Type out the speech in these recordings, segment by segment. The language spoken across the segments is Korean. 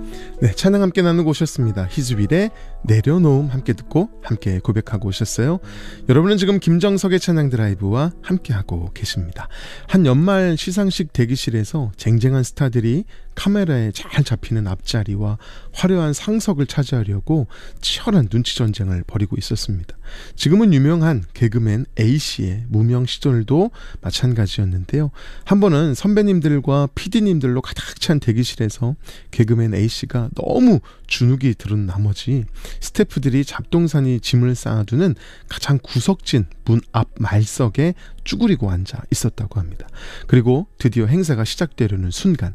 네, 찬양 함께 나누고 오셨습니다. 히즈빌의 내려놓음 함께 듣고 함께 고백하고 오셨어요. 여러분은 지금 김정석의 찬양 드라이브와 함께하고 계십니다. 한 연말 시상식 대기실에서 쟁쟁한 스타들이 카메라에 잘 잡히는 앞자리와 화려한 상석을 차지하려고 치열한 눈치 전쟁을 벌이고 있었습니다. 지금은 유명한 개그맨 A씨의 무명 시절도 마찬가지였는데요. 한 번은 선배님들과 PD님들로 가득 찬 대기실에서 개그맨 A씨가 너무 주눅이 들은 나머지 스태프들이 잡동사니 짐을 쌓아두는 가장 구석진 문 앞 말석에 쭈그리고 앉아 있었다고 합니다. 그리고 드디어 행사가 시작되려는 순간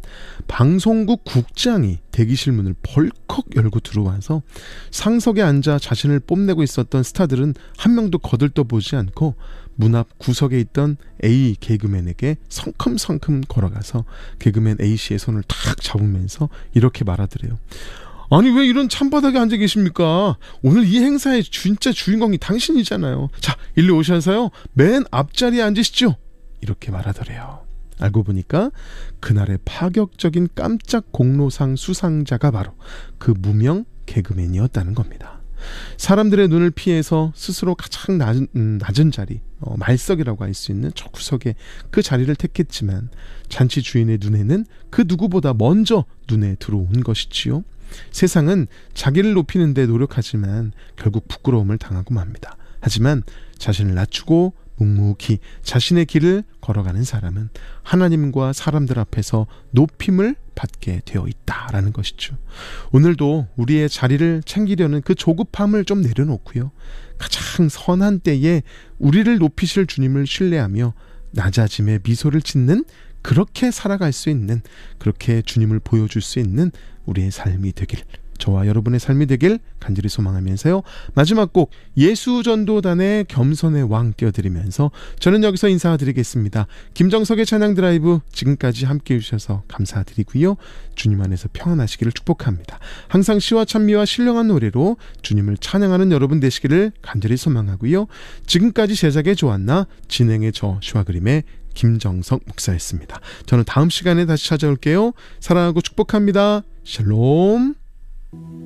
방송국 국장이 대기실 문을 벌컥 열고 들어와서 상석에 앉아 자신을 뽐내고 있었던 스타들은 한 명도 거들떠보지 않고 문 앞 구석에 있던 A 개그맨에게 성큼성큼 걸어가서 개그맨 A씨의 손을 탁 잡으면서 이렇게 말하더래요. 아니 왜 이런 찬바닥에 앉아 계십니까? 오늘 이 행사의 진짜 주인공이 당신이잖아요. 자, 일로 오셔서요 맨 앞자리에 앉으시죠. 이렇게 말하더래요. 알고 보니까 그날의 파격적인 깜짝 공로상 수상자가 바로 그 무명 개그맨이었다는 겁니다. 사람들의 눈을 피해서 스스로 가장 낮은 자리, 말석이라고 할 수 있는 저 구석에 그 자리를 택했지만 잔치 주인의 눈에는 그 누구보다 먼저 눈에 들어온 것이지요. 세상은 자기를 높이는 데 노력하지만 결국 부끄러움을 당하고 맙니다. 하지만 자신을 낮추고 묵묵히 자신의 길을 걸어가는 사람은 하나님과 사람들 앞에서 높임을 받게 되어 있다라는 것이죠. 오늘도 우리의 자리를 챙기려는 그 조급함을 좀 내려놓고요. 가장 선한 때에 우리를 높이실 주님을 신뢰하며 낮아짐에 미소를 짓는, 그렇게 살아갈 수 있는, 그렇게 주님을 보여줄 수 있는 우리의 삶이 되길, 저와 여러분의 삶이 되길 간절히 소망하면서요. 마지막 곡 예수전도단의 겸손의 왕 띄워드리면서 저는 여기서 인사드리겠습니다. 김정석의 찬양 드라이브 지금까지 함께해 주셔서 감사드리고요. 주님 안에서 평안하시기를 축복합니다. 항상 시와 찬미와 신령한 노래로 주님을 찬양하는 여러분 되시기를 간절히 소망하고요. 지금까지 제작의 조한나, 진행의 저 시와 그림의 김정석 목사였습니다. 저는 다음 시간에 다시 찾아올게요. 사랑하고 축복합니다. 샬롬.